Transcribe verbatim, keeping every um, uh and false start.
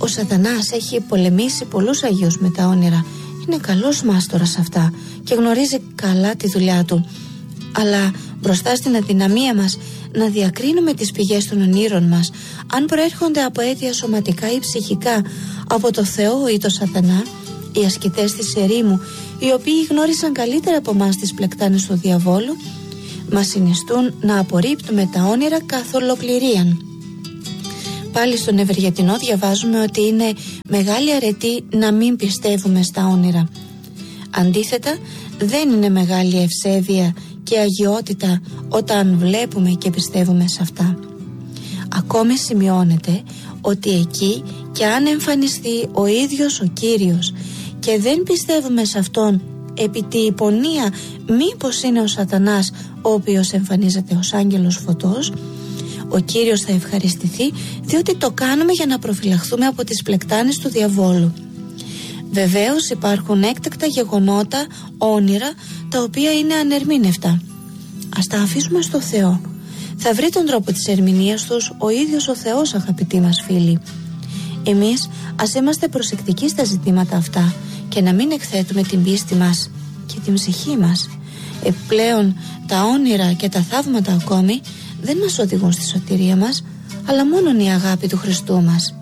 Σατανάς έχει πολεμήσει πολλούς Αγίους με τα όνειρα. Είναι καλός μάστορας αυτά και γνωρίζει καλά τη δουλειά του. Αλλά μπροστά στην αδυναμία μας να διακρίνουμε τις πηγές των ονείρων μας, αν προέρχονται από αίτια σωματικά ή ψυχικά, από το Θεό ή το Σατανά, οι ασκητές της ερήμου, οι οποίοι γνώρισαν καλύτερα από εμάς τις πλεκτάνες του διαβόλου, μας συνιστούν να απορρίπτουμε τα όνειρα καθ' ολοκληρίαν. Πάλι στον Ευεργετινό διαβάζουμε ότι είναι μεγάλη αρετή να μην πιστεύουμε στα όνειρα. Αντίθετα, δεν είναι μεγάλη ευσέβεια και αγιότητα όταν βλέπουμε και πιστεύουμε σε αυτά. Ακόμη σημειώνεται ότι εκεί και αν εμφανιστεί ο ίδιος ο Κύριος και δεν πιστεύουμε σε Αυτόν επί τη υπονία μήπως είναι ο Σατανάς ο οποίος εμφανίζεται ως άγγελος φωτός, ο Κύριος θα ευχαριστηθεί, διότι το κάνουμε για να προφυλαχθούμε από τις πλεκτάνες του διαβόλου. Βεβαίως υπάρχουν έκτακτα γεγονότα, όνειρα, τα οποία είναι ανερμήνευτα. Ας τα αφήσουμε στο Θεό. Θα βρει τον τρόπο της ερμηνείας τους ο ίδιος ο Θεός, αγαπητοί μας φίλοι. Εμείς ας είμαστε προσεκτικοί στα ζητήματα αυτά και να μην εκθέτουμε την πίστη μας και την ψυχή μας. Επιπλέον, τα όνειρα και τα θαύματα ακόμη δεν μας οδηγούν στη σωτηρία μας, αλλά μόνον η αγάπη του Χριστού μας.